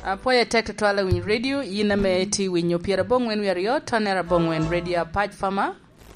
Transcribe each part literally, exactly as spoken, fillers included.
Apoya tek to twala win radio yina me ti winyo piera bongwen wi ariyo tonera bongwen radio page farmer.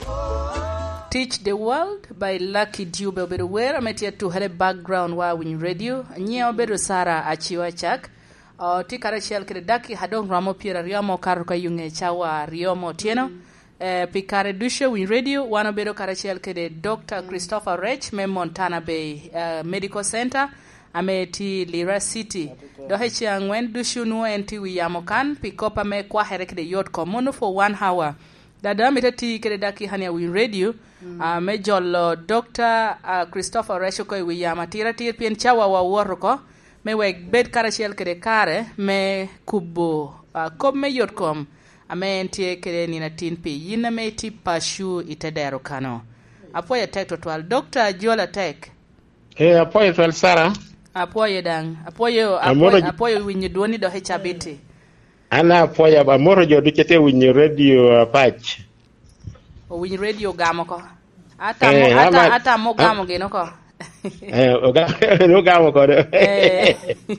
Teach the World by Lucky Dube obedo wera metia tu hele background wa win radio nyia obedo Sara achiwa chak. O ti kara chiel kede daki hadong ramo piera riomo karu ka yunge chawa riomo tieno. Eh, Pikare Dushe Win Radio wana obedo kara chiel kede Doctor Christopher Rech me Montana Bay uh, Medical Center. Ame ti Lira City do hechi angwen dushu nuo enti wiyamo kan pikopa me kwa here kede yot komono for one hour dada mita ti kede daki hania Win Radio mm. uh, me jolo Doctor uh, Christopher Resho ko wiyama tira tir pien chawa wa worko me weg bed karashel kede kare me kubo uh, kom me yot kom ame enti kede nina tin pi yina me ti pashu itedero kano apoya tek total Doctor Jola Tek eh apoya total Sara apoyo dang apoyo apoyo apoyo winyo duoni do hechabiti ana apoyo ba moro jodu chete winyo radio uh, patch o winyo radio gamo ko ata eh, mo ata ama, ata mo gamo gino ko eh o ga no gamo ko eh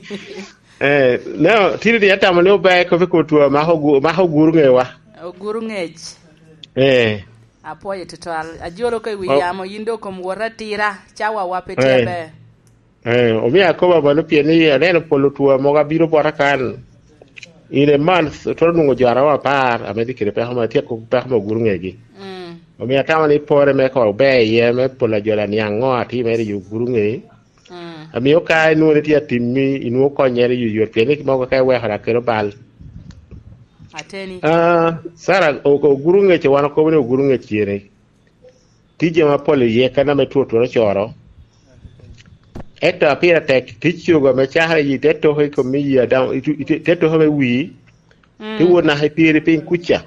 eh no tiri ata mo no ba ko ko tu ma ho ma ho guru ngewa o guru ngej eh apoyo total ajoro ko wiyamo yindo ko mworatira chawa wapetia eh. be Eh, o mia ko ba no pieni ene polo tua mo ga biro bora kan. In a month to no jara wa par America pe ha ma tie ko pe ma guru ngegi. Mm. O mia ta ni pore me ko be ye me pola jola ni ango ati me yu guru ngi. Mm. Ami o kai no ni tie timmi inu ko nyere yu yu pieni mo ko kai we hara kero bal. Ateni. Ah, Sara o ko guru ngi wana ko ne guru ngi tiere. Tije ma pole ye kana me tuo to choro. Eto apira tek tichugo me chahara yi teto he ko mi ya down teto he wi ti wona he pire pin kucha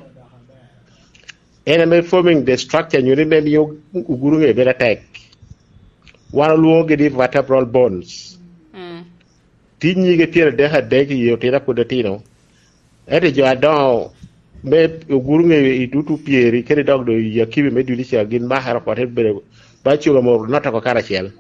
ena me forming the structure you remember you uguru nge bela tek wana luoge di vertebral bones mm tinyi ge pire de ha de yo tira ko de tino ete jo adon me uguru nge itutu pire kere dog do ya kibe me duli cha gin ma hara ko te bere ba chugo mo nota ko kara chel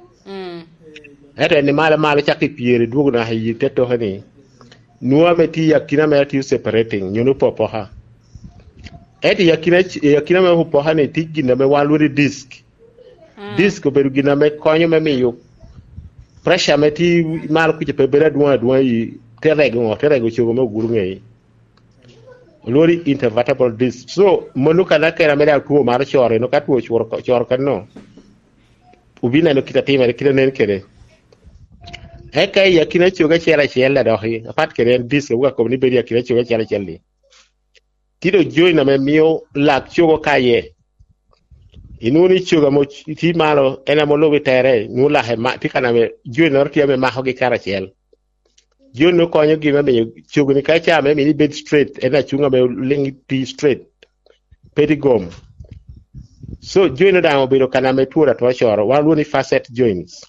ete ni mala mala chaki piere dugo na hayi teto hani nuwa meti yakina me ati separating nyunu popo ha ete yakina yakina me popo ha ne tigi na me waluri disk mm. disk beru gina me konyo me miyo pressure meti mal ku pe bela duwa duwa yi terego ngo terego chugo me guru ngai lori intervertebral disc so monuka na kera me da tuo mar chore no ka tuo chor chor kan no ubina no kita tema kita nen kere eka yakina chuga chera chela do hi apat keren dis uga ko ni beri yakina chuga chera chelli tido joy na me mio lak chugo kaye inuni chuga mo ti malo ena mo lobi tere nu la he ma ti kana me joy na rtia me ma hogi kara chel joy no konyo gi me chugo ni ka cha me ni bed straight ena chunga me ling ti straight pedigom so joy no da mo biro kana me tura to choro wa lu ni facet joints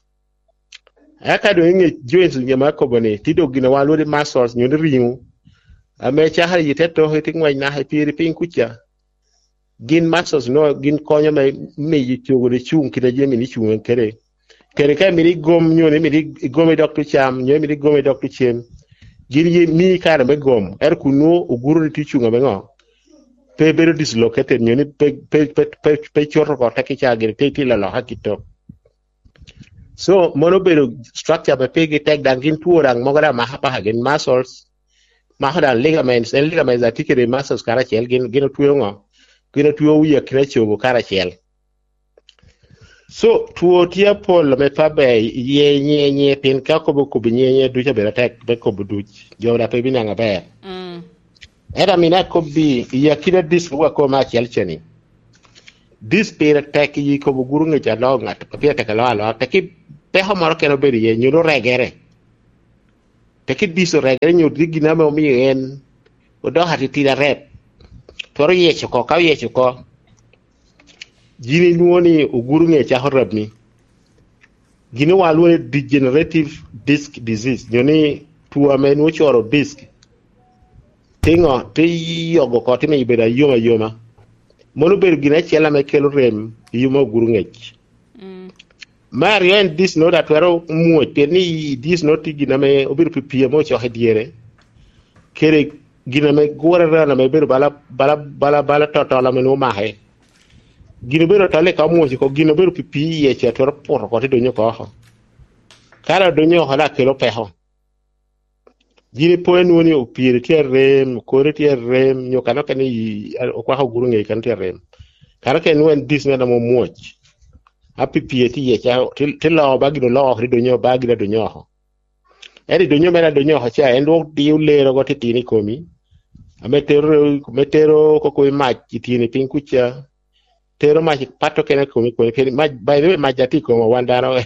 aka do nge joints nyama ko bone tido gina wa lori muscles nyu ringu ame cha har yite to hiti ngwa na ha piri pin kucha gin muscles no gin konyo me me yichugo de chung kida je mi ni chung kere kere ka mi gom nyu ni mi gom doctor cham nyu mi gom doctor chem gin yi mi kara me gom er kuno uguru ti chunga be ngo pe bero dislocated nyu ni pe pe pe pe choro ko ta ki cha gere te ti la la hakito. So monobero structure be pegi tek dangin tuorang mogara mahapa hagen muscles mahada ligaments and ligaments that take the muscles karachel gin gin tuo ngo gin tuo wi akrecho go karachel so tuo tia pol me pabe ye nye nye pin ka ko ko binye nye du be tek be ko budu jo da pe binanga be mm era mina ko bi ya kida dis ko ko ma chel cheni dis pere tek yi ko guru ngi ja lo ngat pe tek lo lo tek pe ho maro keno beri ye nyuro regere teki biso regere nyu digina me mi en o do hati tira rep toro ye choko ka ye choko jini nuoni uguru nge cha horab ni gini walu degenerative disc disease nyoni tuwa me no choro disc tingo te yogo ko te me beda yoma yoma monu ber gina chela me kelo rem yuma uguru nge Mario and this no that wero mo teni this no tigi na me obir pipie mo cho hediere kere gina me gore rana me bedo bala bala bala bala to la me no mahe gina bedo tale ka mo ko gina bedo pipi ye che to por ko to nyo ko ho kala do nyo hala kelo pe ho gina poen woni o pire ti rem ko re ti rem nyo kana kan yi o kwa ho guru ngai kan ti rem kala ken wen dis na mo moch api pie ti ye cha ti lo ba gi do lo ri do nyo ba gi do nyo ho eri do nyo mena do nyo ho cha endo di le ro go ti ti ni komi ametero metero ko ko ma ti ti ni pin kucha tero ma pato kene komi ko ke ma by the way ma jati ko wanda no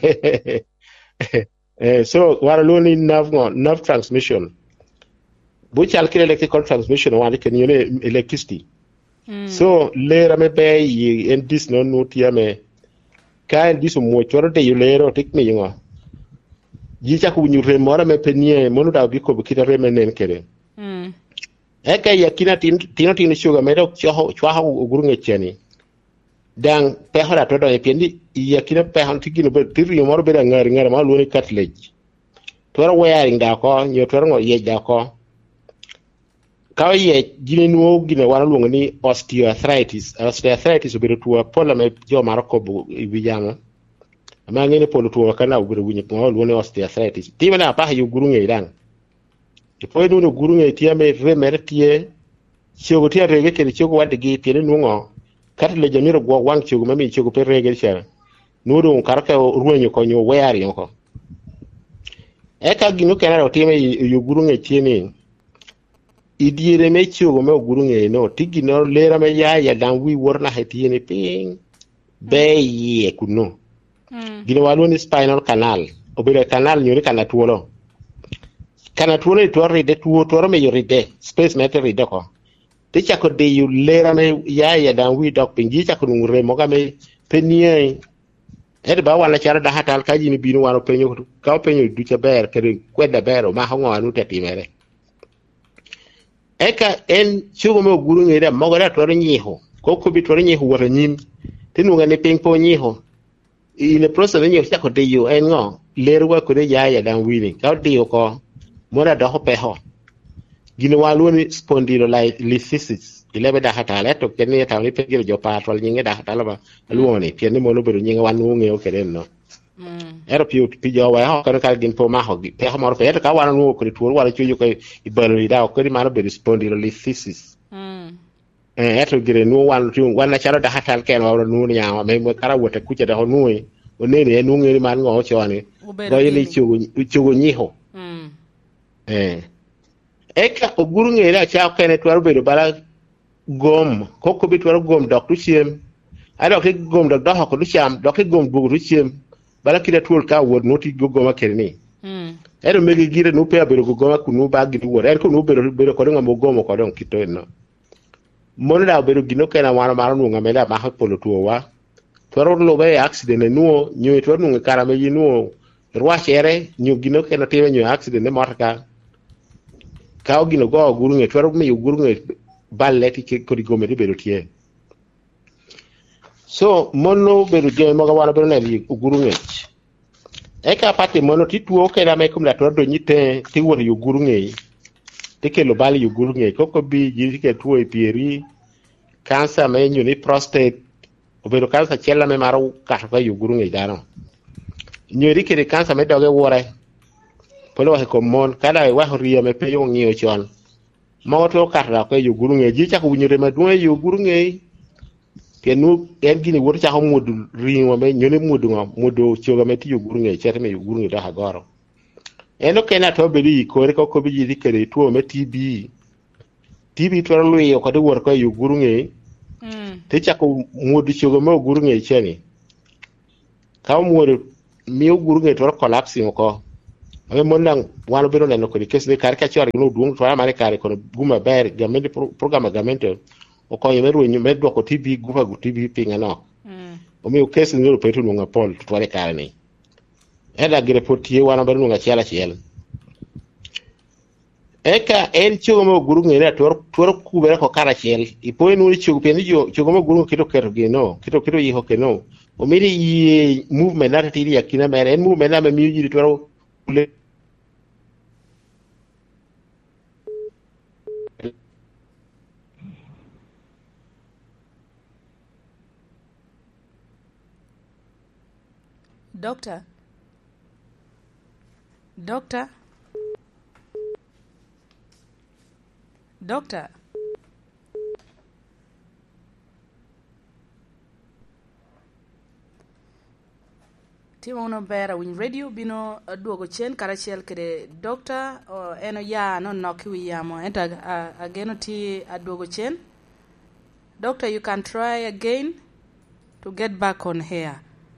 eh so wara lo ni nerve nerve transmission bu chal kile electrical transmission wani ken yone electricity mm. So lera me be yi en dis no no tiame kan dis mo choro de yulero tik me yinga ji cha ku nyure mora me penie monu da bi ko bi kitare me nen kere mm e ka yakina tin tin tin sugar me do cho cho ha uguru ngecheni dan pe hora to do e pendi yakina pe han tikino be tiri moro be ngar ngar ma lu ni cartilage to ro wearing da ko nyo to ro ye da ko ka ye jini no gine wana lu ni osteoarthritis osteoarthritis be to pola me jo maroko bu bijama ama ngene polo to kana uguru winyi ko lu ni osteoarthritis ti mana pa yu guru ngai dan e po no guru ngai ti ame remertie chogo ti rege ke chogo wade gi ti no ngo cartilage ni ro go wang chogo mami chogo pe rege cha no do karaka ruwenyo ko nyo wear yo ko e ka ginu kana ro ti me yu guru ngai ti ni idiere me chogo me guru ngai no tigino lera me ya ya dan wi worna heti ni ping be ye kuno mm. Gino walu ni spinal canal obere canal nyori kana tuolo kana tuolo to ride tuo to me yoride space meter ride ko ti chako de yu lera me ya ya dan wi dok pingi chako ngure mo ga me penie e ba wala chara da hatal ka jini binu waro penyo ka penyo du cha ber kere kweda bero ma ho nganu te timere eka en chugo me guru ngira mo ga to nyiho ko ko bi to nyiho wara nyim tinu ga ne ping po nyiho ile process nyiho chako de yu en ngo lerwa ko de ya ya dan wi ni ka de ko mora da ho pe ho gino walu ni spondylolisthesis ilebe da hatale to kenne ta ni pe jo pa tol nyinga da hatala ba luone pieni mo no bedo nyinga wanu nge o keden no mm ero piu pi jo wa ho kan ka gin po ma ho pe ho mor pe ka wanu no ko tur wala chuju ko ibalo da ko di mano bedo spondylolisthesis mm eh eto gire no wan tu wan na charo da hatal ken wa no nya ma me kara wote kuche da ho nuwi o ne ne no ngeri man ngo chone go yeli chugu chugu nyiho mm eh eka oguru ngera cha kene twaro bedo bala gom koko bi twaro gom dok tu chiem ado ke gom dok do ko du cham dok ke gom bugu tu chiem bala kida tul ka wod noti go goma kerni mm ero megi gire no pe bedo go goma kunu ba gitu wor er ko no bedo bedo ko ngam gomo ko don kito no mon da bedo gino kena wana mara no ngam da ba ha polo tuwa twaro lo be accident no nyu twaro no karame yi no rwa chere nyu gino kena tewe nyu accident ne marka ka gino go guru nge twaro me guru nge balleti ke ko di gome di bedo tie so mono bedo je mo ga wala bedo ne guru nge e ka pati mono ti tuo ke da me kum la twaro do nyite ti wor yu guru nge te ke lo bali yu guru nge ko ko bi ji ke tuo e pieri cancer me nyu ni prostate o bedo cancer chella me maro ka fa yu guru nge dano nyu ri ke cancer me doge wore polo he komon kada wa horiya me pe yo ngiyo chon mo to karra ko yu guru nge ji cha ku nyure ma duwe yu guru nge kenu en gini wor cha ho modu ringo me nyone modu ngo modu choga me ti yu guru nge chere me yu guru nge da hagoro eno kena to be di ko re ko ko bi ji kere tuo me tb tb to ro yo ko de wor ko yu guru nge mm te cha ku modu choga me guru nge cheni ka mo mi yu guru nge to collapse ko ame monang wano bero neno ko di kesde kar ka chori no duong to amane kare ko guma ber gamende programa gamende o ko yemeru nyu meddo ko tb gufa gu tb pinga no mm o mi o kesi no petu no ngapol to wale kare ni eda gire potie wano bero nga chiala chiel eka en chugo mo guru ngere tor tor ku bere ko kara chiel ipo enu chugo peni jo chugo mo guru kito kero geno kito kito yi hokeno o mi yi movement na tiri yakina mere en movement na me mi yi tor Doctor? Doctor? Doctor? Timo uno bera win radio bino duogo chen karachiel kede doctor o eno ya no noki wiyamo enta uh, ageno ti aduogo chen. Doctor, you can try again to get back on here.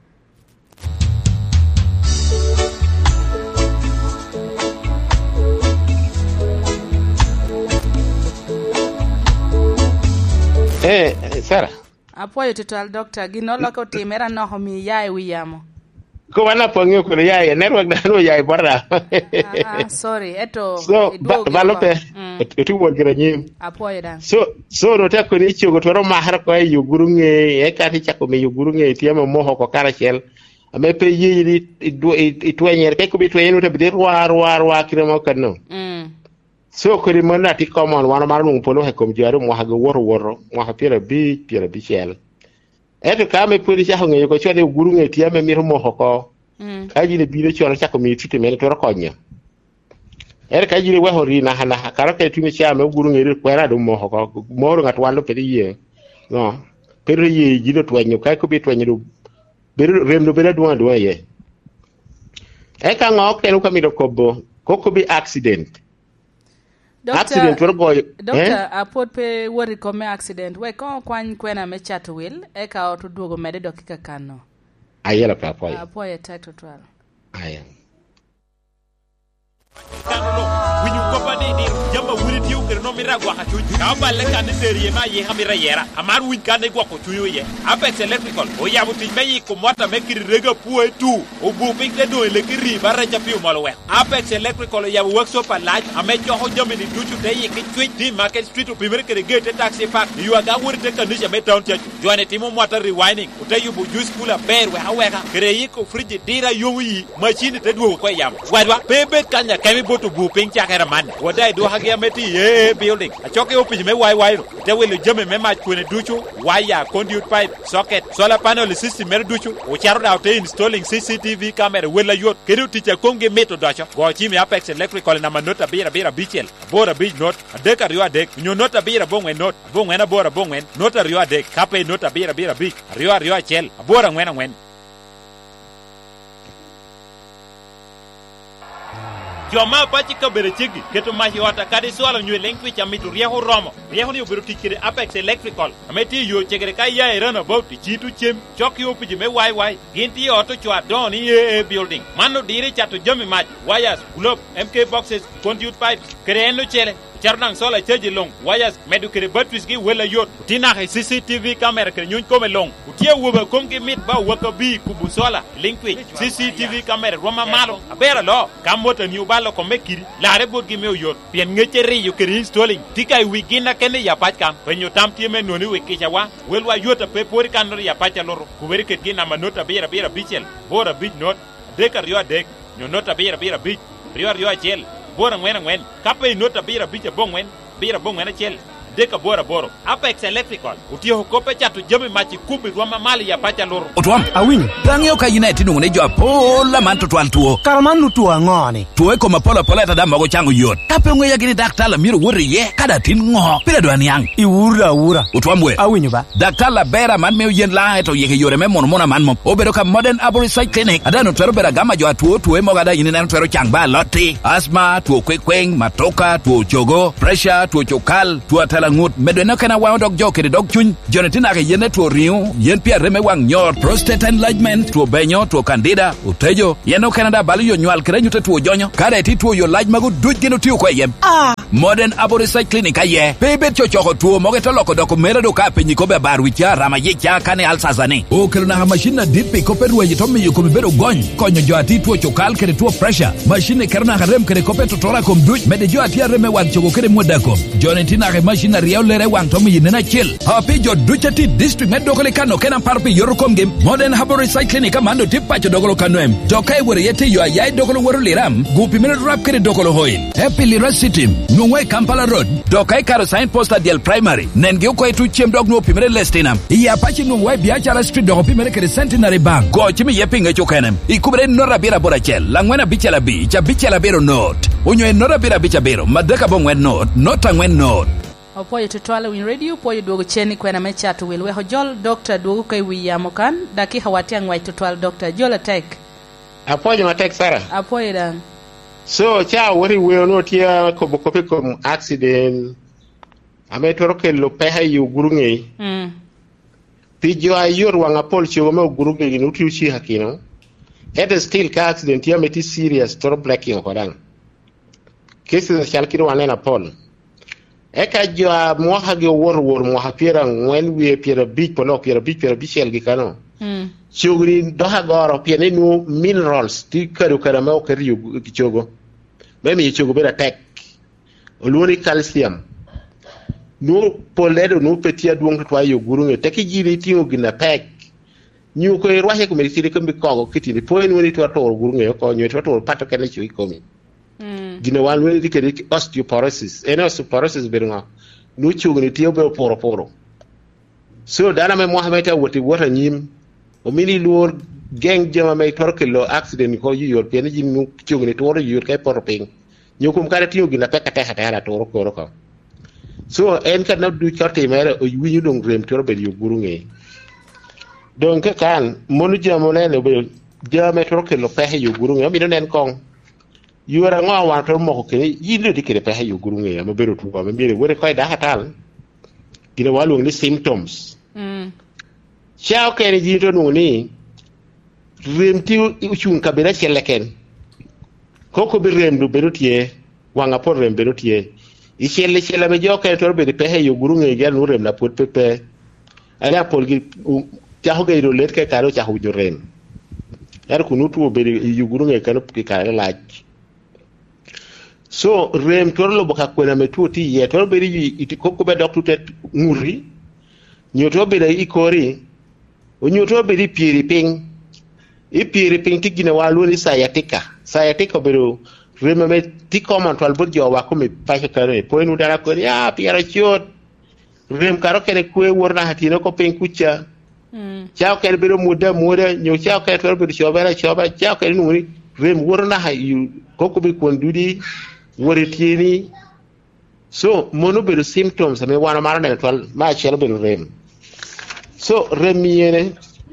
Eh, Sarah. Apoyo total doctor gino loko timera no homi yae wiyamo. Ko wana pongyo ko yae network da no yae barra. Ah, sorry, eto so balope etu wongira nyim. Apoyo dan. So so no ta ko ni chugo toro mahar ko yu gurunge e ka ti chako me yu gurunge tiama moho ko karachel. Ame pe yiri itwenyer ke ko bitwenyer to bidir war war wa kiremo kanno. Mm. So ko ri mona ti common wana mar nung polo he kom jaru mo ha go woro woro mo ha pira bi pira bi shel. Eto ka me puli cha ng'eyo ko chode guru ng'eti ame miro moho ko. Mm. Ka jile biro chona chako mi tute men to rokonya. Er ka jile weho ri na hana karo ke tumi cha me guru ng'eri kwera do moho ko moro ngat wando pedi ye. No. Pero ye jile twenyo ka ko bi twenyo do. Bero remdo bela duwa duwa ye. E ka ng'ok enu ka mi do kobo. Koko bi accident. Doctor, accident wero go. Doctor, eh? Apod pe wori kome accident. We ko kwan kwena me chat will e ka otu duogo mede dokika kano. Ayela pa apoy. Apoy e title twelve. Aya. Winyu kopani ni jamba wuri diu kere no mirago hachu kamba leka ne serie ma ye hamira yera amar win kane gwa ko tuyo ye Apex Electrical o ya buti meyi ko mota mekiri rega puwe tu o bu pink de do le kiri barra chapiu malwe Apex Electrical ya workshop alaj ame joho jamini duchu te ye ki di Market Street o primere kere gate taxi park you aga wuri te kanisha me town church joine timo mota rewinding o te yubu juice cooler bear we haweka kere yi ko fridge dira yowi machine te do ko yam wadwa bebe kanya kemi boto bu pink chakera man wadai do hagia meti ye building achoke opi me wai wai te wele jame me ma kwene duchu wire conduit pipe socket solar panel system mer duchu o charo da te installing C C T V camera wela yot kedu ticha konge meto dacho go chimi Apex Electrical na manota bira bira bichel bora big not adeka rio adek nyo nota bira bongwe not bongwe na bora bongwe nota rio adek kape nota bira bira big rio rio chel bora ngwena ngwen Joma pachi ka bere chigi keto mahi wata kadi swala nywe lengwi cha mitu rieho romo rieho ni ubiru tikiri Apex Electrical ameti yo chegere ka ya erana about chitu chem choki opiji me wai wai ginti auto chwa doni e building mano dire chato jami mach wires globe M K boxes conduit pipes kreno chele Chardang sola cheji long wires medu kere batteries gi wela yot tina he C C T V camera kere nyun kome long utie wuba kongi mit ba waka bi kubu sola linkwi C C T V camera roma malo abera lo kamota ni ubalo kome kiri lare bot gi me yot pien ngeche ri yo kere installing tika wi gina kene ya pach kam penyo tam tie me noni we kicha wa welwa yota pe pori kanor ya pacha loro kuberi ket gina manota bera bera bichel bora big not deka rio dek nyonota bera bera big rio rio chel bora ngwen ngwen kape nota bira bicha bongwen bira bongwen chel deka bora boro Apex Electrical utio kope chatu jami machi kubi rwama mali ya pacha loro otwam awinyo gangyo ka United ngune jo pola man to twal tuo karamanu tuo ngoni tuo ko mapola pola ta dama go chango yot kape ngwe ya gini daktala miro wori ye kada tin ngo pira do anyang iwura ura otwam we awinyo ba daktala bera man me yen la to yeke yore me mon mona man mo obero ka Modern Aboricide Clinic adano twero bera gama jo tuo tuo mo gada yini na twero changba loti asma tuo kwekweng matoka tuo chogo pressure tuo chokal tuo tala ngut medwena kana wa dog joke dog chun jonetina ke yene to riu yen pia reme wang nyor prostate enlargement to benyo to candida utejo yeno Canada bali yo nywal krenyu te to jonyo kare ti to yo laj mago duj gino ti ko yem ah Modern Aboricide Clinic aye bebe chocho ko tuo mo geto loko doko mera do ka penyi ko be baru cha rama ye cha kane alsazane o kelna ha machine dipi ko peru ye to mi ko be bedo gon konyo jo ati tuo chokal kere tuo pressure machine kerna ha rem kere ko peto tora kom duj mede jo ati reme wang chogo kere modako jonetina ke machine na riau lere wang to mi na chil hapi jo duchati district med dokole kano kena parpi yorokom game modern herbal recycling kamando tipa jo dokolo kanoem to kai wore yete yo ayai dokolo woro liram gupi minute rap kene dokolo hoin happy lira city nungwe Kampala road to kai karo sign poster del primary nenge ko etu chem dog no pimere lestinam iya pachi nungwe biachara street do pimere kere centenary bank go chimi yepinga chokenem ikubere nora bira borachel langwena bichela bi cha bichela bero note onyo nora bira bicha bero madaka bongwen note not angwen note Opoyo tutwala win radio poyo dogo cheni kwena mecha to wilwe hojol doctor dogo kai wiyamokan daki hawati angwai tutwala doctor jola tek Apoyo matek Sara Apoyo dan So cha wori we no tia ko ko pe ko accident ame toroke lo peha yu gurunge mm pijo ayor wanga pol chiwo me gurunge ni uti uchi hakino it still ka accident ya meti serious toro blacking ko dan kesi da shalkiro wanena pol eka jo mo hage wor wor mo hapira ngwen we pira big polo pira big pira bichel gi kano mm chugri do ha goro piene nu minerals ti karu karama o kariyo kichogo memi chogo bera tek oluni calcium nu poledo nu petia duong twa yo gurunge teki jiri tingo gina pek nyu ko irwahe ko medicine ko mbiko kitini point woni to to gurunge ko nyu to to pato kene chui komi mm gina wan woni dikere osteoporosis eno osteoporosis berunga nu chugni tiyo be poro poro so dana me mohammed woti wota nyim o mini lor geng jama may torke lo accident ko yu yor pen jim nu chugni toro yu kay por ping nyukum kare tiyo gina peka te hata hata toro ko ko so en ka na du charte mere o winyu dong rem toro be yu gurunge donc kan monu jamo le le be jama torke lo pehe yu gurunge mi nen kong yu ra ngo wa to mo ko ke yindo dikere pehe yu gurunge am be ro tu ko be mi wore koy da hatal gina walu ni symptoms mm Chao kene jito nuni remti uchun kabira cheleken koko bi remdu berutie wanga por rem berutie ichele chela me joka to be pehe yo gurunge gel nu rem na pot pepe ala pol gi taho ge ro let ke karo taho jo rem yar kunu tu be yo gurunge kanu ki kare laj so rem torlo boka kwena me tuti ye to be ri koko be doktu tet nguri nyoto be dai ikori onyoto be di piri ping i piri ping tigine walu ni sciatica sciatica bero rememe ti command wal burjo wa ko mi pashe kare point u dara ko ya piara chiot rem karo kene kwe worna hatino ko ping kucha mm chao kene bero muda muda nyo chao kene to be chobara choba chao kene nuni rem worna ha yu ko ko be kondudi wori tieni so mono bero symptoms me wana mara ne to ma chelo bero rem so remiene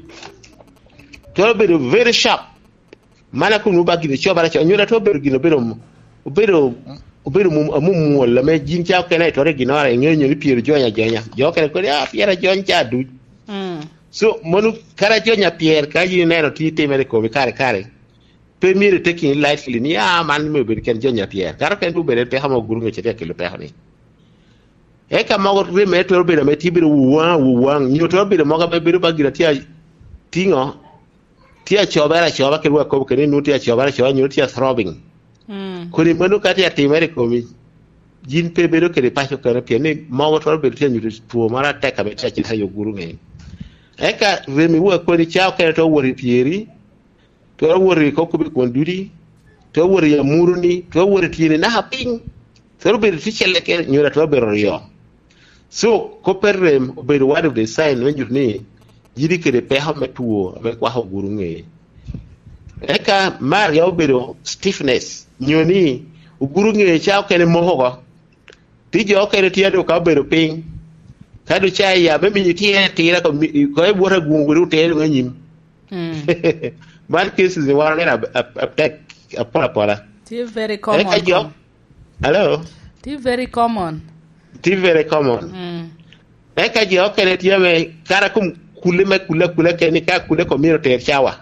to be very sharp mana ko no bagide chobara cha nyura to be gino bero bero bero mum wala me jin cha kene to re gino re ngenyo ni pier jonya jonya jo kene ko ya pier jonya cha du mm so monu kara jonya pier ka yi ne ro ti temere ko be kare kare pe mire taking lightly ni ah man me be ken jonya pier kara ken du be pe hamo guru ngche te ke lo pe hani e ka mo re me to be me tibiro wa wa nyo to be mo ga be be bagira tia tingo tia chobara choba ke wa ko ke ni tia chobara choba nyo tia throbbing mm ko ni manu ka tia timere ko mi jin pe be do ke pa ko ke pe ni mo to be tia nyu to mara ta ka be tia chi hayo guru nge e ka re mi wa ko ni chao ke to wori pieri to wori ko ko be ko nduri to wori ya muruni to wori tiene na haping to be ti chele ke nyu to be ro so ko perrem be one of the sign when you need yiri ke de pe ha metuo be kwa ho gurunge eka mario bedo stiffness nyoni ugurunge chao kene mohogo tijo kene tiado ka bedo ping kadu chai ya be mi tie tira ko ko e bora gunguru te nganyim mm man cases ni wala na attack apara para ti very common eka jo hello ti very common ti very common mm eka jo kene tiame kara kum kule me kule kule kene ka kule ko miro te chawa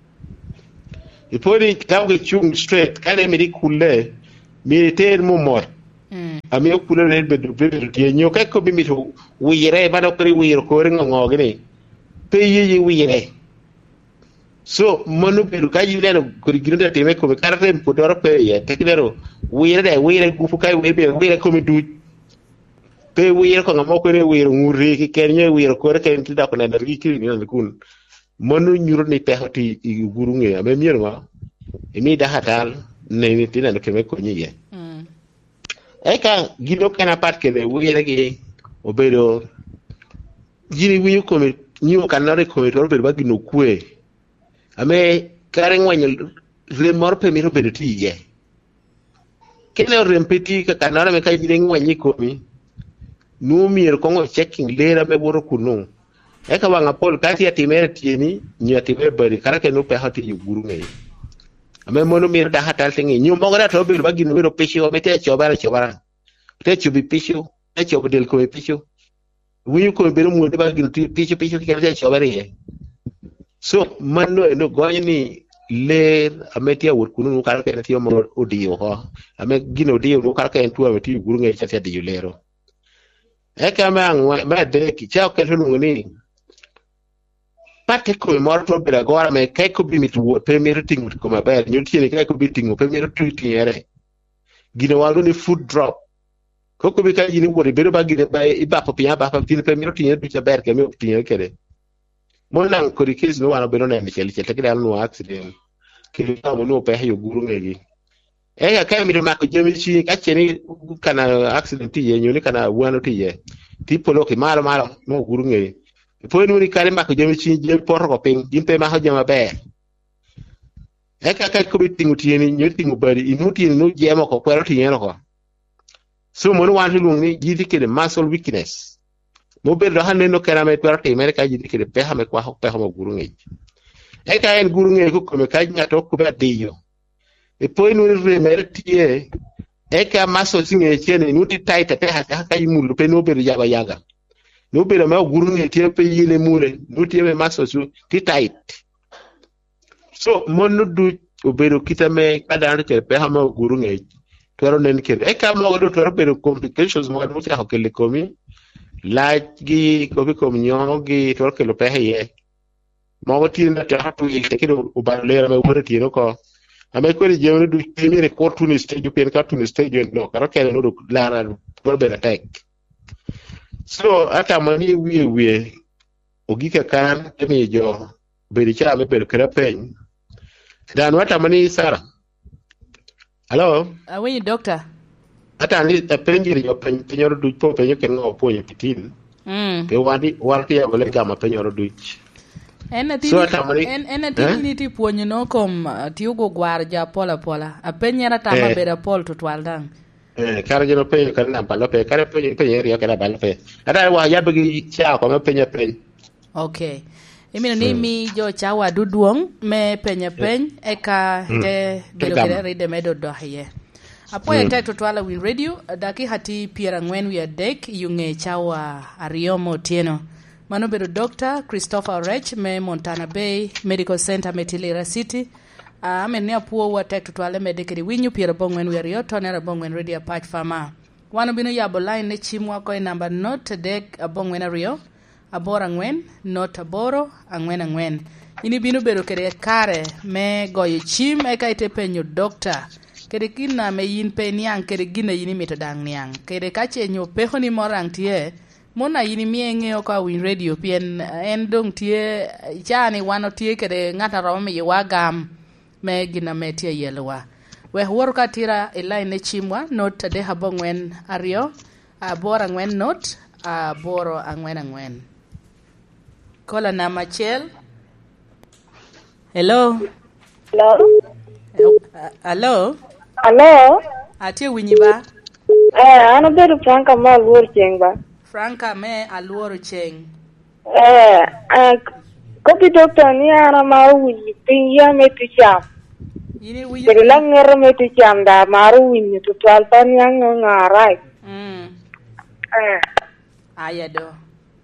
ipori kawe chung straight kale mi kule mi te mo mor mm ami kule ne be do be de nyo ka ko bi mi to wire ba do kri wire ko ringo ngogni pe yi wire so monu be ka yi le ko ginda te me ko be karre ko do pe ye te kidero wire de wire ku fu kai wire wire ko mi du pe wir ko ngamo ko ne wir nguri ki kenye wir ko rek en tida ko na ri ki ni na kun monu nyuro ni pe hoti guru nge ame mier ma emi da hatal ne ni tina ke me ko nyi mm e ka gido kana pat ke de wir ge obedo jini wi ko me nyu kanare ko to be ba gino kwe ame kare ngwanyo re mor pe mi ro be ti ye kele rempeti ka kanare me ka jini ngwanyi ko mi nu mir ko ngo checking lera be boro kuno e ka wanga pol ka ti atimere tieni nyati be bari kara ke no pe hati yuguru ngai ame mono mir da hatal tingi nyu mo gara to be ba gino be ro pesho be te chobara chobara te chubi pesho te chob del ko pesho wi ko be mo de ba gino pesho pesho ke te chobara ye so manno no goyni ler ametia wor kuno kara ke ti mo odio ho ame gino dio no kara ke tu ame ti yuguru ngai cha di lero eka mang ma de ki chao ke lu ni pate ko mor to bela gora me kai ko bi mit wo pe mi rating ko ma ba ñu tiene kai ko bi tingo pe mi rating yere gina walu ni food drop ko ko bi kai ni wori be ba gina ba i ba po pia ba pa tin pe mi rating du cha ber ke mi tingo kede mo nan ko ri kis no wana be no na mi cheli cheli ke dal no accident ke ta mo no pe yo guru ngegi e ya kai mi ma ko jemi chi ka cheni kana accident ye nyuni kana wano ti ye tipo lo ke malo malo no guru nge po ni kare ma ko jemi chi je por ko ping dimpe ma ho jama be e ka kai ko bitingu ti ni nyuti mu bari inuti no jema ko kwero ti yeno ko so mo no wan lu ni jidi ke de muscle weakness mo be do hanne no kera me kwero ti mere ka jidi ke de pe ha me kwa ho pe ho guru nge e ka en guru nge ko ko me ka nya to ko be diyo e poi no re mere tie e ka maso singe chene nuti taita te ha ka imulu pe no be yaba yaga no be ma guru ne tie pe yile mure nuti me maso su ti tait so monu du obero kitame kada ke pe ha ma guru nge toro nen ke e ka mo do toro be complications mo no ta ko le komi la gi ko bi kom nyogi toro ke lo pe ye mo ti na ta hatu il te ke do ba le ma wore ti no ko ame ko je woni du premier court to stage pen ka to stage no karo kele no do lara do be attack so ata mani wi wi ogika kan temi jo be ri cha me be kra pen dan wata mani sara hello awi doctor ata ni ta penjiri jo pen penyor du po penyo ken ngo po yitin mm ke wadi warti ya bole gama penyor du ena ti en ena ti ni ti puonyo no kom ti ugo gwar ja pola pola a penyera ta ma bera pol to twaldang eh kare jeno pe kan na balo pe kare pe pe yeri ka balo pe ada wa ya bagi cha ko me penya pe okay emino ni mi jo cha wa duduong me penya pen e ka de belo kere ride medo do haye apo ya tai to twala win radio daki hati piera ngwen wi adek yunge cha wa ariomo tieno Mano bedo Doctor Christopher Rech me Montana Bay Medical Center Metilera City. Uh, ame ne apuo wa tek tutwale medikiri winyu piera bongwen weriyo tonera bongwen radio patch fama. Wano bino ya line ne chimwa koi number note dek abongwen ariyo. Abora ngwen, not aboro, angwen angwen. Ini bino bedo kere kare me goyo chim eka ite penyo Doctor. Kere kina me yin pe niang kere gina yini mito dang niang. Kere kache nyo peho ni morang tie. Mona yini mienge o ka win radio pien en dong tie chani wano tie kede ngata ro me wagam me gina metia yelwa we wor ka tira e line ne chimwa not de habongwen ario abora ngwen not aboro angwen angwen kola na machel hello hello hello hello atie winyiba eh ana beru franka mal wor chengba Franca me aluoro cheng. Eh, eh, kopi doctor ni ana mau wini pinya metu cham. Ini wiyo. Jadi lang ngere metu cham da maru wini tu tual pan yang ngarai. Hmm. Eh. Ayado.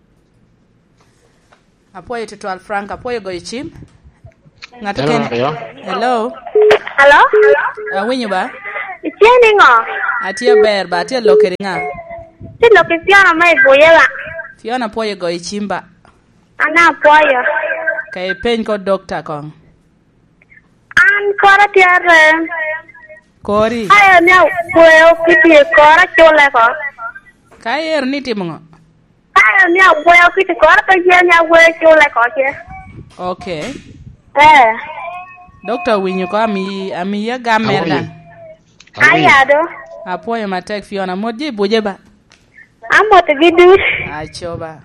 Apoyo tu tual Franca, apoyo go chim. Ngatu ken. Hello. Hello. Ah, winyo ba? Tiene ngo. Atia ber ba, atia lokeri nga. Si lo que Fiona mai boyela. Fiona poye go ichimba. Ana poye. Kay pen ko doctor kong. An kora tiare. Kori. Ay na kueo kiti kora chole ko. Ka yer ni timo ngo? Ka ni agwe kiti ko ta je ni agwe chule ko che. Okay. Eh. Doctor winyo ko ami ami ya gamerga. Aya do. Apoyo matek Fiona modje boje ba. Amo te gidu. Achoba.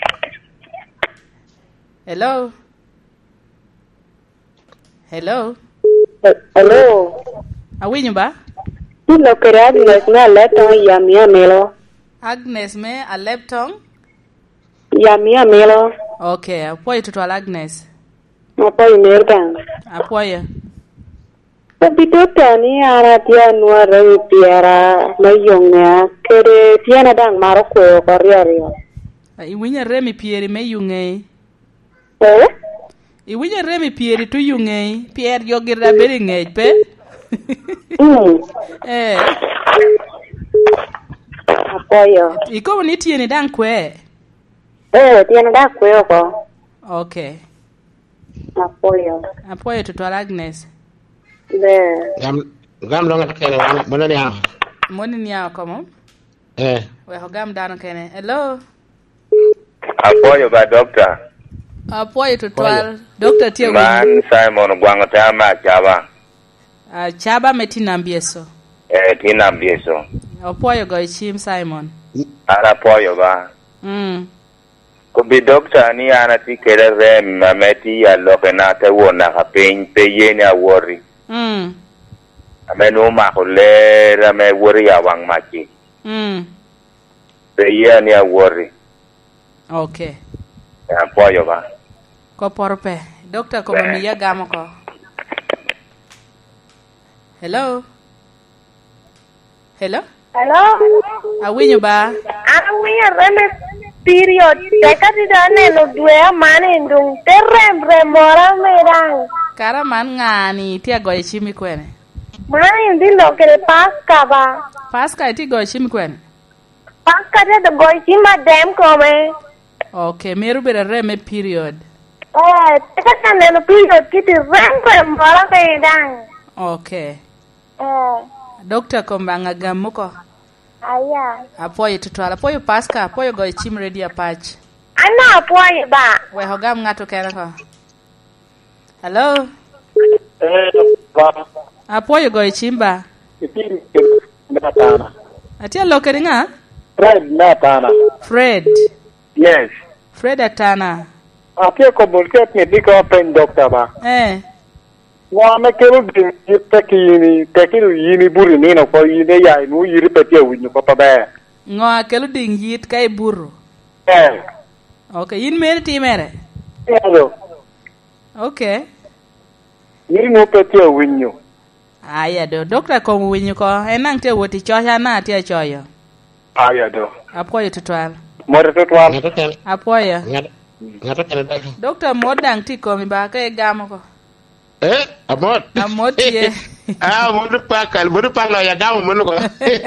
Hello. Hello. Hello. Awinyo ba? Lo que era Agnes me aleptong yami amelo. Agnes me aleptong? Yami amelo. Okay, apoyo tutwala Agnes. Apoyo merdan. Apoyo. Pabito tani ara tia nuara piara mayonga kere tiana dang maroko koriario. Iwinya remi pieri me yunge. Eh? Iwinya remi pieri tu yunge. Pier yogirda beri ngej pe? Mm. Eh. Apoyo. Iko ni tieni dang kwe? Eh, tiana dang kwe oko. Okay. Apoyo. Apoyo tutwala Agnes. Le. Gam gam lo ngata kene wana mana ni ha. Moni ni ako mo? Eh. We ho gam dano kene. Hello. Apoyo ba doctor. Apoyo tutwal. Doctor tie Man Simon Gwangata ma chaba. Ah, chaba metina mbieso. Eh, tina mbieso. Apoyo go chim Simon. Ara apoyo ba. Mm. Ko bi doctor ni ana ti kere re mameti ya loke na te wona ka pen pe yene awori. Mm. Amenu ma ko le ra me wori ya wang machi. Mm. Pe yene awori. Okay. Apoyo ba. Ko porpe. Doctor ko mami ya gamo ko. Hello. Hello. Hello. Awinyo ba? Awi reme period. Teka ti dane no due mane ndung terem remora merang. Kara man ngani ti agoy chimi kwene. Mane ndi lo ke paska ba. Paska ti goy chimi kwene. Paska te do goy chima dem kome. Okay, meru bere reme period. Eh, teka tane no period kiti rem remora merang. Okay. Eh, Doctor ko mbanga gamuko. aya. Apoyo tutwala. Apoyo paska, apoyo goy chim ready apach. Ana apoyo ba. We ho gam ngato kene ko. Hello. Eh, ba. Apoyo goy chimba. Iti natana. Atia lokeri nga? Fred natana. Fred. Yes. Fred atana. Atia ko bulket ni dika pen doctor ba. Eh. Wa me kero din teki ni teki yini buri ni na ko yini ya nu yiri peti awinyo ko pa ba. Ngo akelu ding yit kay burro. Eh. Okay, yin mere ti mere. Hello. Okay. Yiri nu peti awinyo. Aya do doctor ko winyo ko enang te woti choya na te choyo. Aya do. Apoyo tutwal. More to twal. Ngata kene. Apoyo. Ngata ngata kene da. Doctor modang ti ko mi ba kay gamo ko. Eh, amot. Amot ye. Ah, mudu pakal, mudu palo ya gam munu ko.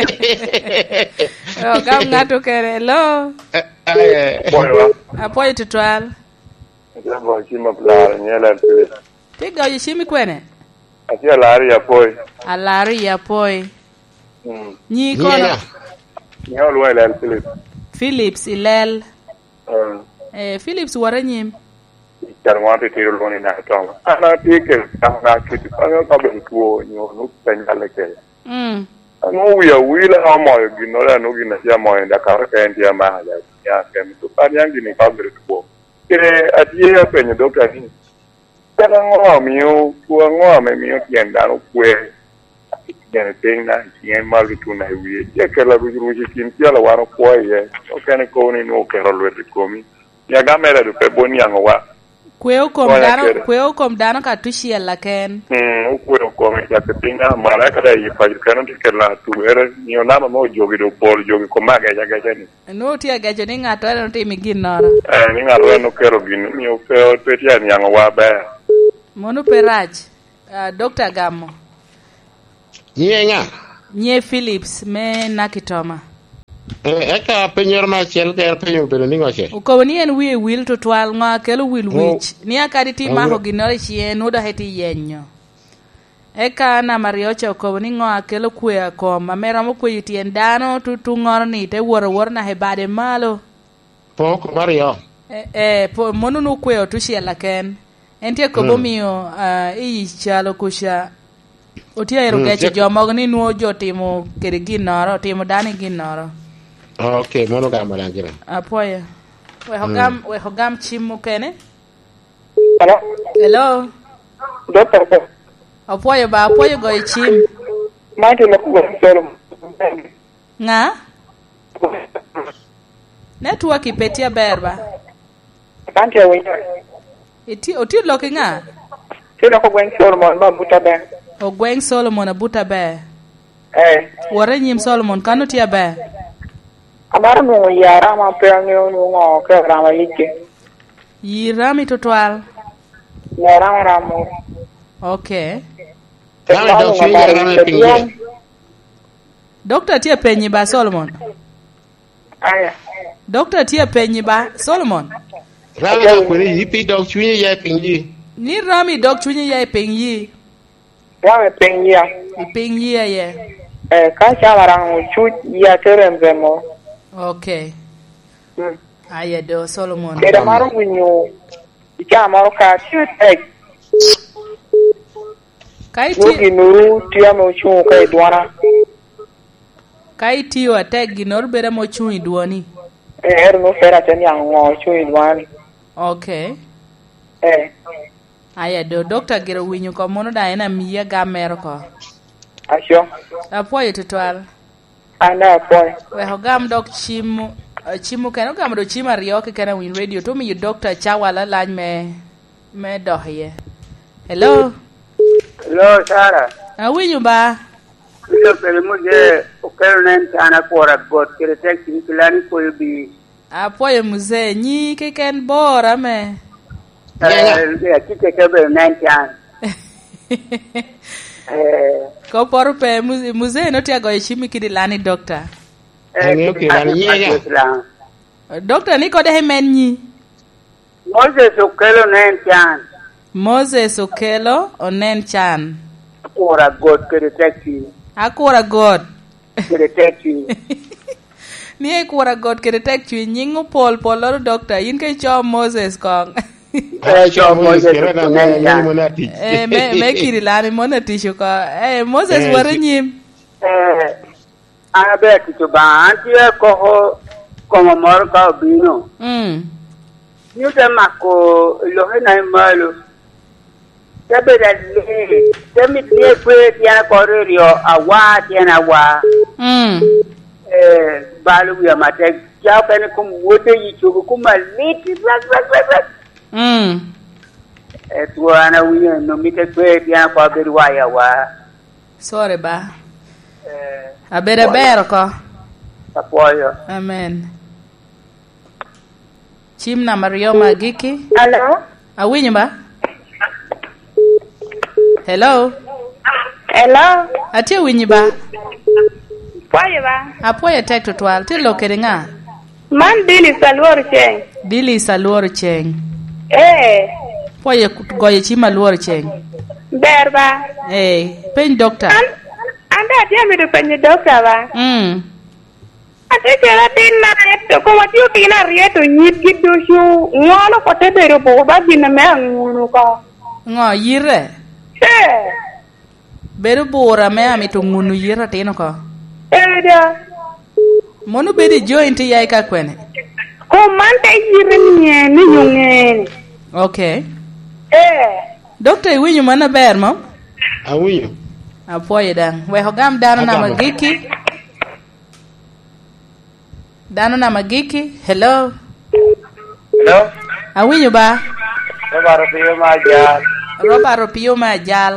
Oh, gam ngato kere. Hello. Eh. Apoyo. Apoyo tutwal. Jambo chima pla nyela pile. Ti go yishimi kwene. Atia lari apoyo. Alari ya poi. Mm. Nyi kono. Ni olwa ile pile. Philips ilel. Eh. Eh, Philips waranyim. Charmante tiro loni na tong. Ana tike ana kiti ana ka ben tuo nyo no penyale ke. Mm. No we are wila amo ginora no gina ya mo enda ka ka ndia ma ya ya kem tu pan yang gini ka ber tuo. Kire atie ya penyo doctor ni. Kana ngo miu tuo ngo me miu tienda no kwe. Kene tenga sien mal tu na wi. Ya ke la ru ru kin tia la wano ko ye. O kene ko ni no ke ro le komi. Ya gamera du pe boni yango wa. Kweo kom dano, kweo kom dano ka tushi la ken. Hmm, kweo kom ya ketinga mara kada yi pa kana tikela tu era ni onama mo jogi do pol jogi ko maga ya gaja ni. No ti agajo ni ngato era no timi ginora. Eh ni ngaro no kero gin ni o pe pe ti an yango wa ba. Monu perach. Uh, Doctor Gamo. Nye nga. Nye Philips me nakitoma. Eh, eka penyor ma chel ke penyo pero ningo che. Uko ni en wi wil to twal nga kelo wil wich. Ni akadi ti ma ho ginore chien oda heti yenyo. Eka na mariocho ko ni ngo akelo kwe ko mamera mo kwe tien dano tu tu ngor ni te wor wor na he bade malo. Po ko mario. Eh eh po monu no kwe o tu shela ken. Entie ko bomio i chalo kusha. Otia ero geche jo mogni nuo jo timo kere ginoro timo dani ginoro. Okay, mono ga malangira. Apoya. We hogam we hogam chimu kene. Hello. Hello. Doctor. Apoya ba apoya go chim. Mate na ko solo. Nga? Network ipetia berba. Thank you. Iti oti loki nga? Sino ko gwen Solomon ba buta be. O gwen Solomon abuta be. Eh. Wore nyim Solomon kanu tia be. Amara mo yara ma pe ngi no ngo ke rama like. Yirami totwal. Yara ramo. Okay. Rama do shi ya rama pingi. Doctor tia penyi ba Solomon. Aya. Doctor tia penyi ba Solomon. Rama ko ni yipi do shi ya pingi. Ni rami dok chunyi ya penyi. Rama pengi ya. Penyi ya ye. Eh ka cha marang chu ya teremzemo. Okay. Hmm. Aya do Solomon. Era maro winyo. Ika maro ka chutek. Kai ti Nugi nuru tia mo chu kai dwana. kai ti wa tag ginor bere mo chunyi duoni. Eh er no fera tani ngo chu dwani. Okay. Eh. Aya do doctor gero winyo ko mono da ena miya ga mero ko. Asho. Apoyo totwal. Ana apoyo. We hogam dok chimu chimu keno gam do chima rio ke kana win radio to mi doctor chawala lañ me me dohye. Hello. Hello Sara. A winyo ba. Ito pele mo je okelo nen ana kora god kere tek ni kilani ko bi. Apoyo muze nyi ke ken bora me. Eh ya kike ke be nen tan. Eh ko por pe muze no tia go chimi kidi lani doctor. Eh okay, lani nyega. Doctor ni ko de men nyi. Moses okelo nen tan. Moses okelo onen chan. Akora god kere tek ni. Akora god. Kere tek ni. Ni e kora god kere tek ni nyingo pol pol doctor in ke cho Moses kong. Eh cho Moses kere na me monati. Eh me me kiri lani monati shuko. Eh Moses wore nyim. Eh ana be kitu ba anti ko ho como mor ka bino. Mm. Ni te mako lo hena malo. Tabe da le. Temi tie kwe tiana korerio awa tiana wa. Mm. Eh balu ya mate ya pene kum wote yichugo kuma liti rak rak rak rak. Mm. Eh tuana wiya no mite kwe tiana kwa berwa ya wa. Sorry ba. Eh abere bero ko. Apoyo. Amen. Chimna Mario Magiki. Hello. Awinyo ba? Hello. Hello. Ati winyi ba? Poye ba? Apoya tek totwal ti lokere nga. Man dili salwor cheng. Dili salwor cheng. Eh. Poye goye chima luor cheng. Berba. Eh, pen doctor. An anda dia mi do pen doctor ba. Mm. Ate kera tin na eto ko wati o tina rieto nyit gitu shu ngolo ko te bero bo ba bin me ngunu ko. Ngo yire. Eh. Beru bora me ami to ngunu yira tino ko. Eh dia. Monu bedi joint yai ka kwene. Ko man te yire nye ni yungen. Okay. Eh. Doctor winyo mana ber mo? Awinyo. Apoye dan. We hogam dano na magiki. Dano na magiki. Hello. Hello. Awinyo ba? Roba ropio majal. Roba ropio majal.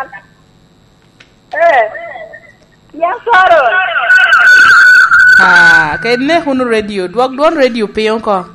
Eh. Ya soro. Ah, kene hunu radio. Duok duon radio piyon ko.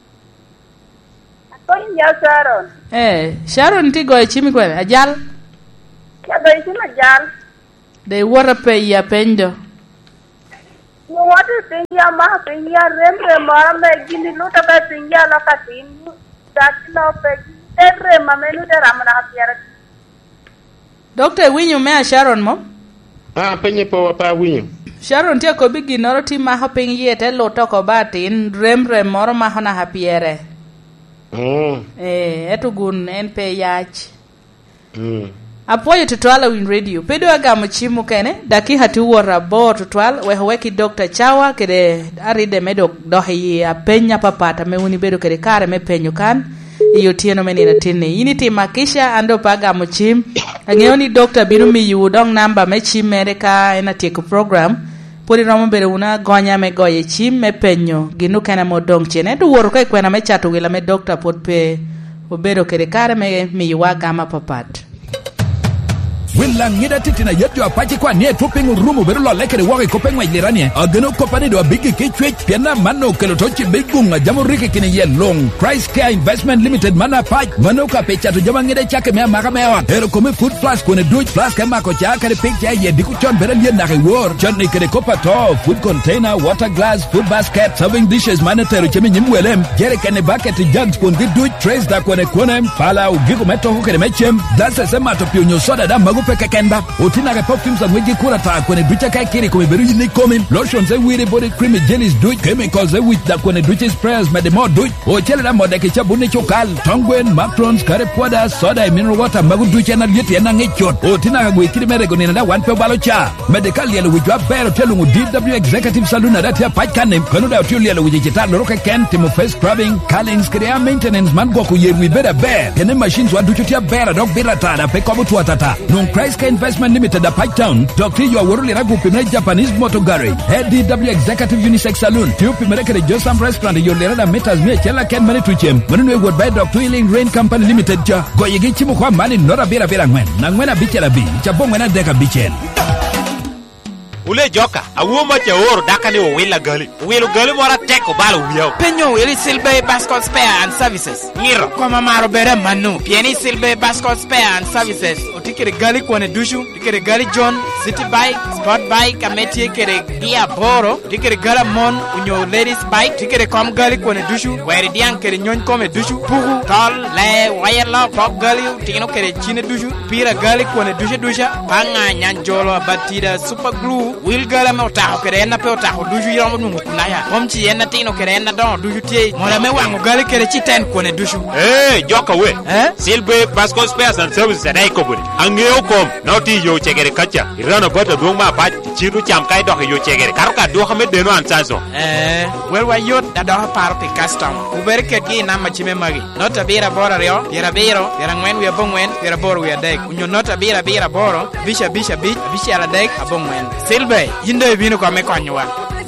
Kon ya soro. Eh, Sharon ti goy chimi kwene. Ajal. Ya goy chimi ajal. De wara pe ya pendo. Mo watu tingia ma tingia remre mara me gini luta be tingia lokatin. Dati no pe remre ma menu de ramana piara. Doctor winyo me Sharon mo? Ah, penye po pa winyo. Sharon tie ko bigi noro ti ma hoping yete lo to ko batin rem rem moro ma hona hapiere. Oh. Eh, etu gun en pe yach. Mm. Apoyo tutwala win radio. Pedo agamo chimu kene daki hatu wora bo tutwal we hweki Doctor Chawa kede aride medo dohi ya penya papata me uni bedo kede kare me penyo kan iyo tieno menina tinne ini ti makisha ando paga mo chim angeoni Doctor binu mi yu dong namba me chim mereka ena tieko program puri romo bere una gonya me goye chim me penyo ginu kana mo dong chene du woro kai kwena me chatu wila me Doctor pot pe obedo kede kare me mi yuwa gama papat. Willa ngida titina yetu apache kwa nie tupingu rumu beru lo lekere wake kopengwa iliranie agano kopani do bigi kichwech piana mano kelotochi bigunga jamu riki kini ye long Price Care Investment Limited mana pach mano ka pecha to jama ngida chake mea maka mewa ero kome food plus kone duj plus kema kocha kare picture ye diku chon bere liye nake war chon ni kere kopa to food container water glass food basket serving dishes mana teru chemi nyimwelem jere kene bucket jugs kundi duj trays da kone kone pala ugiku meto hukere mechem dasa sema to pionyo soda da magu peke kenda utina ke perfumes and wiji kura ta kone ducha kai kiri kome beru yini komin lotions e wiri body cream jellies duch chemicals e wich da kone ducha sprayers medemo duch o chele da mode ke chabune chokal tongwen macrons kare poda soda e mineral water magu ducha na yeti ena ngechot utina ka gwe kiri mere goni na one pe balo cha medical yele wijwa bero telungu D W Executive Saloon na dati ya pachkane kanu da utuli yele wiji chita loroke ken timo face scrubbing callings krea maintenance man kwa kuyerwi beda bear kene machines wa duchutia bera dok bera tada pe kobu tuatata non Price Care Investment Limited at Pike Town. Doctor you are worried ragu pimre Japanese Motor Garage. Head D W Executive Unisex Saloon. Tiu pimre kere Josam Restaurant you lera metas me chela ken mani tuchem. Manu would buy Doctor Healing Rain Company Limited ja. Go yegi chimu kwa mani nora bira bira ngwen. Na ngwena bichela bi. Chabong ngwena deka bichel. Ule joka, awo ma che oro dakane o wila gali. Wilo gali mora teko balo wiyo. Penyo wili Silbe Bascot Spare and Services. Ngiro. Kwa maro bere manu. Pieni Silbe Bascot Spare and Services. Utikere gali kwane dushu. Utikere gali John, City Bike, Sport Bike, ameti kere Gia Boro. Utikere gala Mon, unyo Ladies Bike. Utikere kom gali kwane dushu. Weri diang kere nyon kome dushu. Puhu, tol, le, wire law, pop gali. Utikeno kere chine dushu. Pira gali kwane dusha dusha. Panga nyanjolo batida super glue. Will gala me otaho kere na pe otaho duju yamo nungu kunaya omchi yena tino kere na don duju tie mora me wango gali kere chiten kone duju eh joka we eh Silbe Bascot Spares and Services dai ko buri angeo kom noti yo chegere kacha irano bota dongma ba chiru cham kai do yo chegere karuka do xame de no ansanso eh wel wa yot da do party custom uber ke gi na ma chime magi nota bira bora ryo bira biro bira ngwen wi abongwen bira boro wi adek unyo nota bira bira boro bisha bisha bich bisha ala dek abongwen Silbe Yinde vino kwa mekonywa.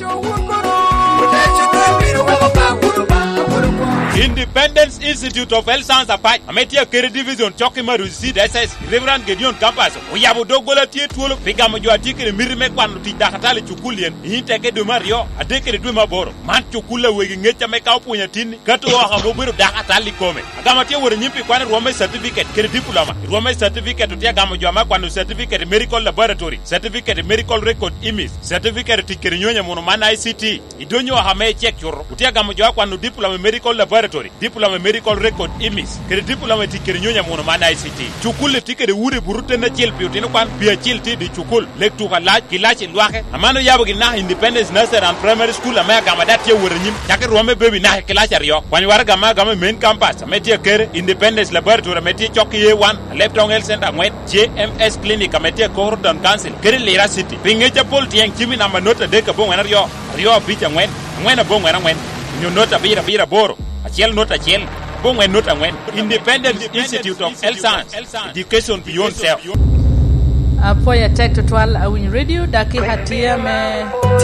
Independence Institute of Health Science Apart ametia kere division choki maru C D S S Reverend Gideon Campus uyabu dogola tie tuolo piga mojo atikere mirime kwanu ti dakatale chukulien yinteke do mario adekere do maboro man chukula wegi ngecha meka opunya tini kato wa mobiro dakatali kome agama tie wore nyimpi kwani rome certificate kere diploma rome certificate tia gamo jama kwanu certificate medical laboratory certificate medical record image certificate tikere nyonya mono man I C T idonyo ha me check yoro tia gamo jwa kwanu diploma medical laboratory diploma medical record image kere diploma tikere nyonya mono man I C T chukule tikere wure burute na chil piotino kwan pia chil ti di chukul lektu ka laj kilachi lwake amano yabo gina Independence Nursery and Primary School amaya gama datie wure nyim take rome baby na kilachi riyo kwani war gama gama main campus ametie kere Independence Laboratory ametie choki ye one Leptong Health Center ngwen J M S Clinic ametie Corridon Council kere Lira City pingecha pol tieng chimi na manota deka bongwana riyo riyo bicha ngwen ngwen bongwana ngwen nyo nota bira bira boro achiel nota achiel bongwe nota ngwen Independent Institute of Health Science Education Beyond Self apoya tek total awin radio daki hatia me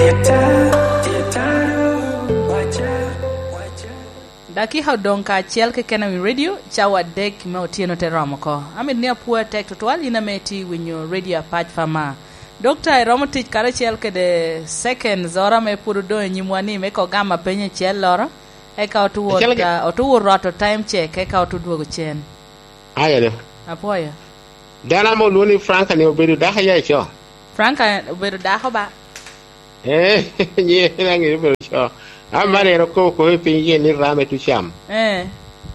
daki hodonka achiel ke kana win radio chawa dek me otieno te romoko amid ne apoya tek total ina meti winyo radio patch fama Doctor romo tich kare chiel ke de second zora me puru do nyimwani me ko gama penye chiel loro eka otuwo ka otuwo roto time check eka otuduogo chen aya de apoya dana mo luni Franka ne obedo da haya cho Franka obedo da hoba eh nye nangi obedo cho amare ro ko ko pinye ni rame tu cham eh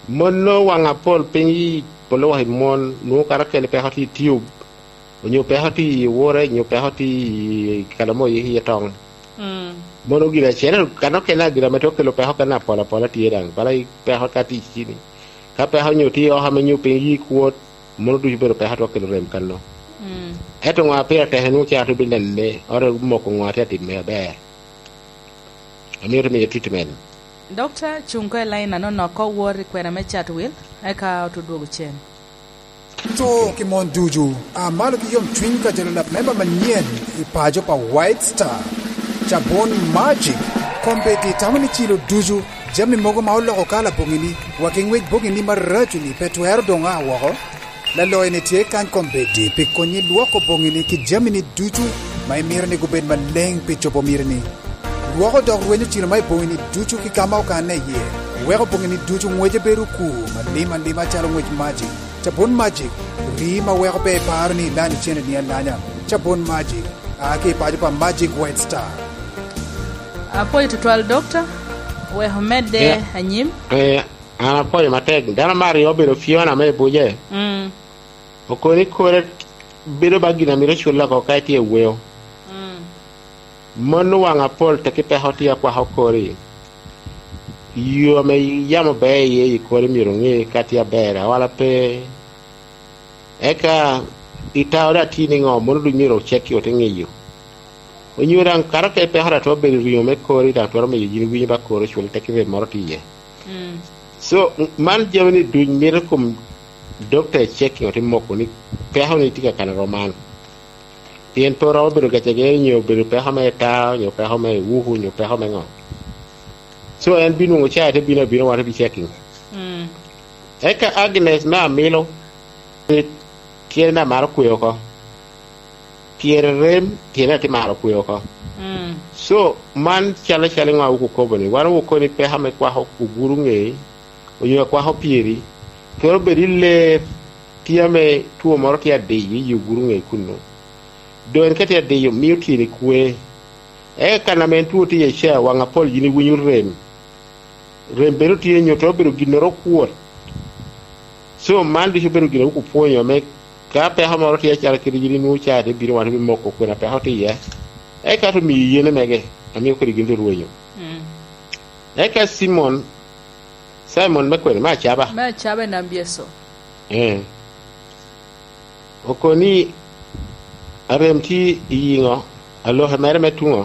mono wanga pol pengi polo hi mon no karake ne pehati tube nyo pehati wore nyo pehati kalamo yi tong mm mono gira chena kana kena gira metoke lo peho kana pola pola tiedang balai peho kati chini ka peho nyo ti o ha menyo pengi kuot mono du bero peho to ke rem kanno mm eto ngwa pe te henu cha to bilelle ore mo ko ngwa te me be amir me treatment doctor chunko line no no ko wori kwena me chat will eka to do chen to ki mon duju a malo ki yom twin ka jela member manien i pajo pa White Star Chabon Magic kombe di tamani chilo duju jami mogo maolo ko kala bongini waking wait bongini marajuni petu erdonga wako la loene tie kan kombe di pikonyi luoko bongini ki jami ni duju mai mirni guben maleng pichopo mirni luoko dog wenyo chilo mai bongini duju ki kamao kane ye weko bongini duju mweje beru ku malima lima chalo mwej Magic Chabon Magic rima weko pe parni lani chene ni nanya Chabon Magic ake pajo pa Magic White Star apoy tutwal doctor we homede yeah. Anyim eh ana poy matek dana mari obiro fiona me buje mm okoni kore biro bagina miro chulla ko kaiti eweo mm mono wanga pol take pe hotia kwa hokori yo me yamo be ye kore miro ngi katia bera wala pe eka itawda tini ngo mono du miro cheki otengeyo onyuran karake pe hara to be riyo me kori da to me yini wi ba kori chul take mortiye mm so man jawni du miro kum doctor checking otim moko ni pe hawni tika kana roman tien to raw be gache ge nyo be pe ha me ta nyo pe ha me wuhu nyo pe ha me ngo so en binu ngo cha te binu binu wa be checking mm eka Agnes na milo tiene na maro kuyo ko tiene rem tiene ti maro kuyo ko mm so man chala chala nga uku ko boni wara uko ni pe ha me kwa ho ku guru nge onyo kwa ho pieri to be dille tiame tuo moro ti ade yi guru nge kunno don kati ade yo miuti ni kwe e kana men tuo ti ye sha wanga pol yini winyu rem rem beru ti nyo to beru ginoro kuot so man di beru ginoro ku ponyo me ka pe ha moro ti ya chala kiri yini nu cha de biru wan bi moko ko na pe ha ti ye e ka to mi yene mege ami ko diginde ruwenyo mm e ka Simon Simon mekwe ma chaba ma chaba na mbieso eh okoni aremti yingo aloha mere metungo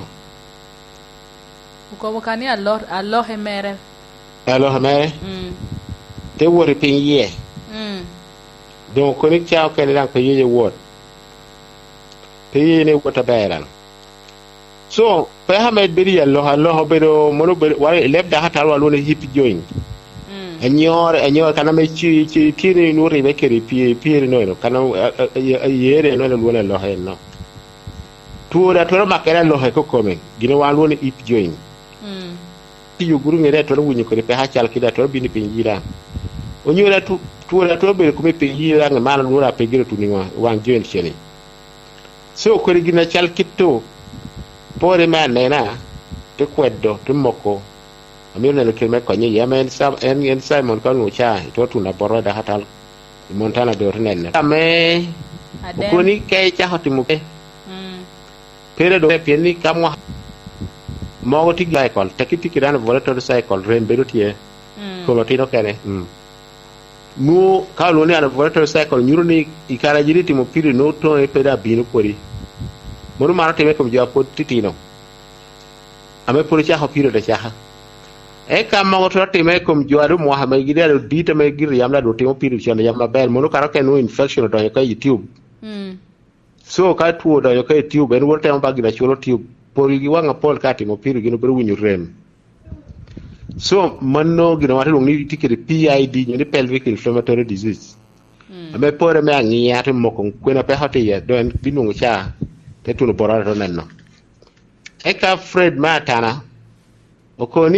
uko wakani alor aloha mere aloha mere mm te wori pinye mm donc koni chao kene dan ko yeye wot te yene wota bayran so pe hamed beri aloha aloha bedo mono wa lebda hatal wa lone hip join anyor anyor kana me chi chi tini nuri be keri pi pi no kana yere no lo lo he no tuura to ma kera lo he ko komen gina wa lo ne ip join mm ti yu guru ngere to wunyu ko pe ha chal kida to bini pinjira onyura tu tuura to be ko me pinjira nga mala nura pe gire tu ni wa wan join cheni so ko gina chal kitto pore ma nena te kweddo te moko amir na kelme ko nyi yemen sam en en Simon ko no cha to tuna boroda hatal montana do nen ame ko ni kay cha hotimu pe mm pere do pe ni kamwa mo ti cycle takiti kiran volator cycle rem berutie ko lotino kene mm mu ka lo ni ana volator cycle nyuru ni ikara jiriti mo piri no to e peda binu kori mo mara te me ko japo titino ame pori cha ho piro de cha e kam mo to time kom joadu Mohammed gidero dita me gir yamla do timo piru chon yamla bel mono karo ken infection do ka YouTube mm so ka tuo do ka YouTube en wote am bagida chulo tube pori gi wanga pol ka timo piru gino bru winyu rem so manno gino wata ni tikere P I D ni pelvic inflammatory disease ame pore me angiya to mo kon kwena pe hote ye don binu cha te tuno borara to nanno e ka Fred Matana okoni